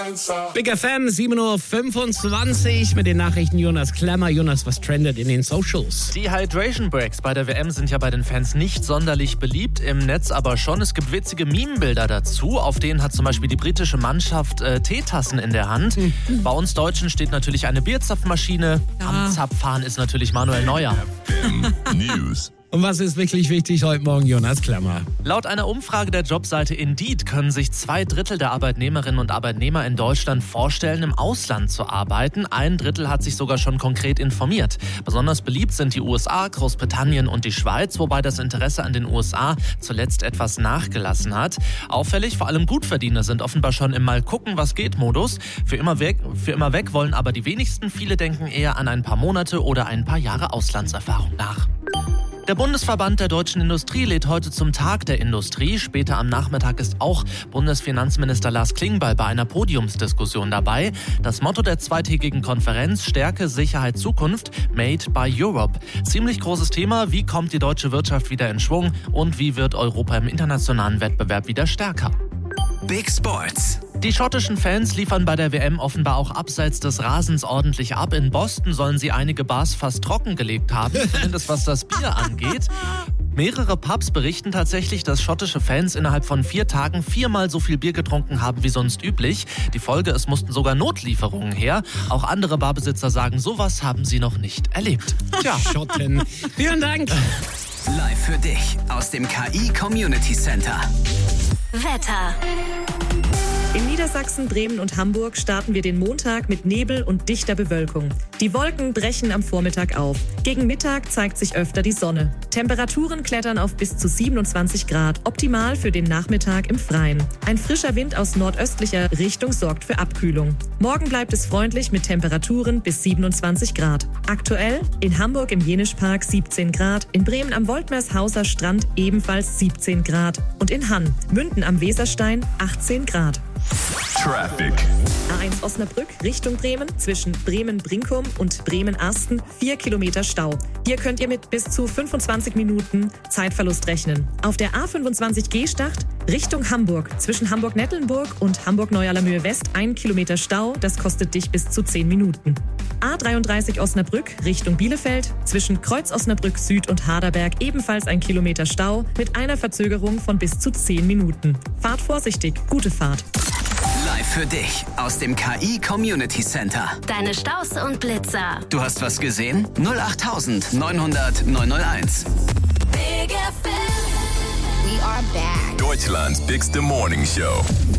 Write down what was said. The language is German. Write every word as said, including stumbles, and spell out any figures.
Big F M, sieben Uhr fünfundzwanzig mit den Nachrichten Jonas Klemmer. Jonas, was trendet in den Socials? Die Hydration Breaks bei der W M sind ja bei den Fans nicht sonderlich beliebt, im Netz aber schon. Es gibt witzige Meme-Bilder dazu, auf denen hat zum Beispiel die britische Mannschaft äh, Teetassen in der Hand. Mhm. Bei uns Deutschen steht natürlich eine Bierzapfmaschine. Ja. Am Zapfhahn ist natürlich Manuel Neuer. News. Und was ist wirklich wichtig heute Morgen, Jonas Klemmer? Laut einer Umfrage der Jobseite Indeed können sich zwei Drittel der Arbeitnehmerinnen und Arbeitnehmer in Deutschland vorstellen, im Ausland zu arbeiten. Ein Drittel hat sich sogar schon konkret informiert. Besonders beliebt sind die U S A, Großbritannien und die Schweiz, wobei das Interesse an den U S A zuletzt etwas nachgelassen hat. Auffällig, vor allem Gutverdiener sind offenbar schon im Mal-gucken-was-geht-Modus. Für immer weg, für immer weg wollen aber die wenigsten. Viele denken eher an ein paar Monate oder ein paar Jahre Auslandserfahrung nach. Der Bundesverband der deutschen Industrie lädt heute zum Tag der Industrie. Später am Nachmittag ist auch Bundesfinanzminister Lars Klingbeil bei einer Podiumsdiskussion dabei. Das Motto der zweitägigen Konferenz: Stärke, Sicherheit, Zukunft, Made by Europe. Ziemlich großes Thema, wie kommt die deutsche Wirtschaft wieder in Schwung und wie wird Europa im internationalen Wettbewerb wieder stärker? Big Sports. Die schottischen Fans liefern bei der W M offenbar auch abseits des Rasens ordentlich ab. In Boston sollen sie einige Bars fast trockengelegt haben, zumindest was das Bier angeht. Mehrere Pubs berichten tatsächlich, dass schottische Fans innerhalb von vier Tagen viermal so viel Bier getrunken haben wie sonst üblich. Die Folge, es mussten sogar Notlieferungen her. Auch andere Barbesitzer sagen, sowas haben sie noch nicht erlebt. Tja, Schotten. Vielen Dank. Live für dich aus dem K I Community Center. Wetter. In Niedersachsen, Bremen und Hamburg starten wir den Montag mit Nebel und dichter Bewölkung. Die Wolken brechen am Vormittag auf. Gegen Mittag zeigt sich öfter die Sonne. Temperaturen klettern auf bis zu siebenundzwanzig Grad, optimal für den Nachmittag im Freien. Ein frischer Wind aus nordöstlicher Richtung sorgt für Abkühlung. Morgen bleibt es freundlich mit Temperaturen bis siebenundzwanzig Grad. Aktuell in Hamburg im Jenischpark siebzehn Grad, in Bremen am Woldmershauser Strand ebenfalls siebzehn Grad und in Hann, Münden am Weserstein achtzehn Grad. Traffic. A eins Osnabrück Richtung Bremen, zwischen Bremen-Brinkum und Bremen-Arsten vier Kilometer Stau. Hier könnt ihr mit bis zu fünfundzwanzig Minuten Zeitverlust rechnen. Auf der A fünfundzwanzig G-Stacht Richtung Hamburg, zwischen Hamburg-Nettlenburg und Hamburg-Neualermühe West ein Kilometer Stau, das kostet dich bis zu zehn Minuten. A dreiunddreißig Osnabrück Richtung Bielefeld, zwischen Kreuz Osnabrück Süd und Harderberg ebenfalls ein Kilometer Stau mit einer Verzögerung von bis zu zehn Minuten. Fahrt vorsichtig, gute Fahrt. Live für dich aus dem K I Community Center. Deine Staus und Blitzer. Du hast was gesehen? null acht neunhundert neunhunderteins. Big F M. We are back. Deutschland's bigste Morning Show.